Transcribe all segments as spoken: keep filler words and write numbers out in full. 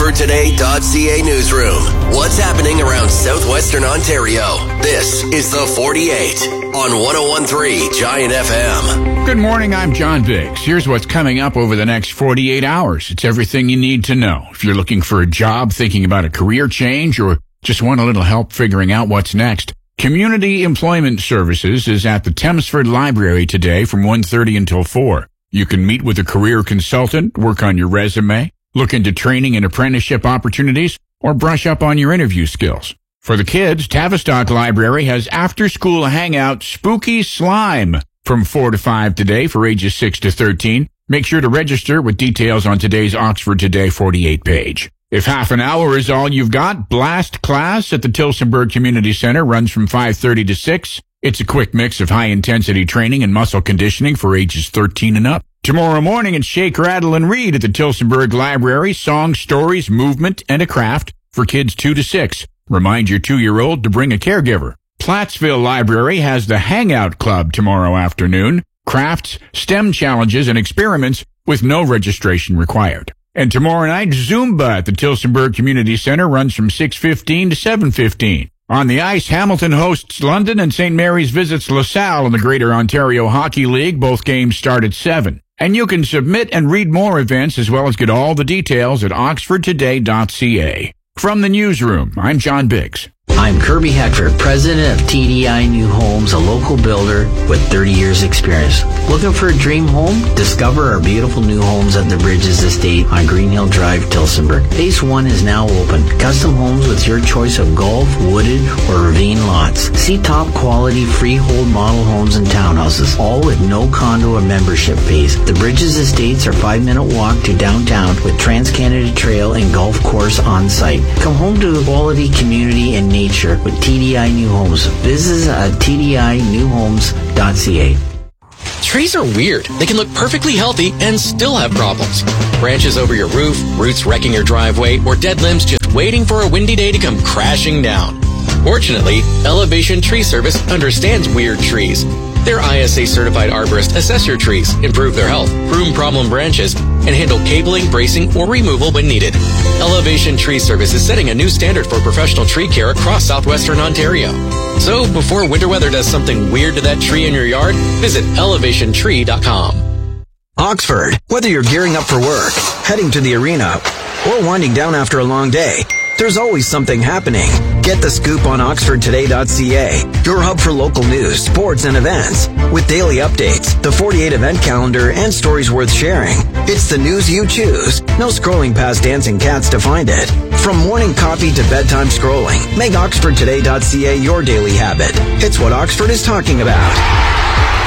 oxford today dot c a newsroom. What's happening around southwestern Ontario? This is The forty-eight on one oh one point three Giant F M. Good morning, I'm John Biggs. Here's what's coming up over the next forty-eight hours. It's everything you need to know. If you're looking for a job, thinking about a career change, or just want a little help figuring out what's next, Community Employment Services is at the Thamesford Library today from one thirty until four. You can meet with a career consultant, work on your resume, look into training and apprenticeship opportunities, or brush up on your interview skills. For the kids, Tavistock Library has after-school hangout Spooky Slime from four to five today for ages six to thirteen. Make sure to register with details on today's Oxford Today forty-eight page. If half an hour is all you've got, Blast Class at the Tillsonburg Community Center runs from five thirty to six. It's a quick mix of high-intensity training and muscle conditioning for ages thirteen and up. Tomorrow morning at Shake, Rattle, and Read at the Tillsonburg Library, songs, stories, movement, and a craft for kids two to six. Remind your two-year-old to bring a caregiver. Plattsville Library has the Hangout Club tomorrow afternoon. Crafts, STEM challenges, and experiments with no registration required. And tomorrow night, Zumba at the Tillsonburg Community Center runs from six fifteen to seven fifteen. On the ice, Hamilton hosts London and Saint Mary's visits LaSalle in the Greater Ontario Hockey League. Both games start at seven. And you can submit and read more events as well as get all the details at oxford today dot c a. From the newsroom, I'm John Biggs. I'm Kirby Heckford, president of T D I New Homes, a local builder with thirty years experience. Looking for a dream home? Discover our beautiful new homes at the Bridges Estate on Green Hill Drive, Tillsonburg. Phase one is now open. Custom homes with your choice of golf, wooded, or ravine lots. See top quality freehold model homes and townhouses, all with no condo or membership fees. The Bridges Estates are five minute walk to downtown with Trans-Canada Trail and golf course on site. Come home to quality community and nature with T D I New Homes. Visit us at t d i new homes dot c a. Trees are weird. They can look perfectly healthy and still have problems. Branches over your roof, roots wrecking your driveway, or dead limbs just waiting for a windy day to come crashing down. Fortunately, Elevation Tree Service understands weird trees. Their I S A certified arborists assess your trees, improve their health, prune problem branches, and handle cabling, bracing, or removal when needed. Elevation Tree Service is setting a new standard for professional tree care across southwestern Ontario. So, before winter weather does something weird to that tree in your yard, visit elevation tree dot com. Oxford, whether you're gearing up for work, heading to the arena, or winding down after a long day, there's always something happening. Get the scoop on oxford today dot c a, your hub for local news, sports, and events. With daily updates, the forty-eight event calendar, and stories worth sharing. It's the news you choose. No scrolling past dancing cats to find it. From morning coffee to bedtime scrolling, make oxford today dot c a your daily habit. It's what Oxford is talking about.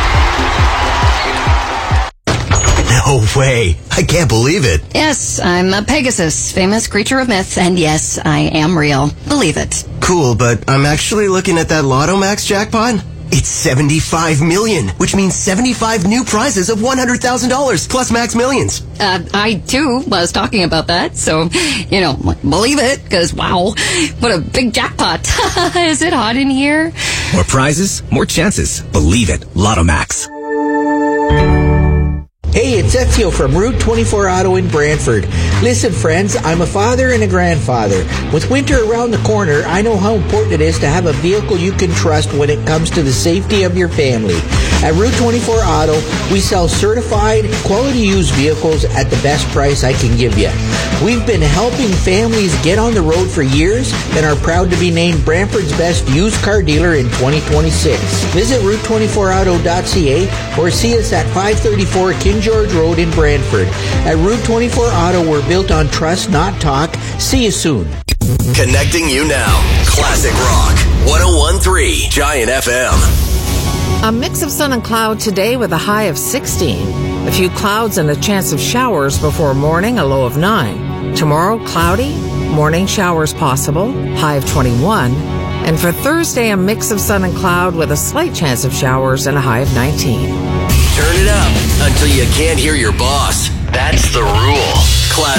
No way. I can't believe it. Yes, I'm a Pegasus, famous creature of myth, and yes, I am real. Believe it. Cool, but I'm actually looking at that Lotto Max jackpot. It's seventy-five million, which means seventy-five new prizes of one hundred thousand dollars plus Max Millions. Uh, I, too, was talking about that, so, you know, believe it, because, wow, what a big jackpot. Is it hot in here? More prizes, more chances. Believe it. Lotto Max. Hey, it's Ezio from Route twenty-four Auto in Brantford. Listen, friends, I'm a father and a grandfather. With winter around the corner, I know how important it is to have a vehicle you can trust when it comes to the safety of your family. At Route twenty-four Auto, we sell certified, quality used vehicles at the best price I can give you. We've been helping families get on the road for years and are proud to be named Brantford's best used car dealer in twenty twenty-six. Visit route twenty-four auto dot c a or see us at five thirty-four King George Road in Brantford. At Route twenty-four Auto, we're built on trust, not talk. See you soon. Connecting you now. Classic Rock. one oh one point three Giant F M. A mix of sun and cloud today with a high of sixteen. A few clouds and a chance of showers before morning, a low of nine. Tomorrow, cloudy, morning showers possible, high of twenty-one. And for Thursday, a mix of sun and cloud with a slight chance of showers and a high of nineteen. Turn it up until you can't hear your boss. That's the rule. Classic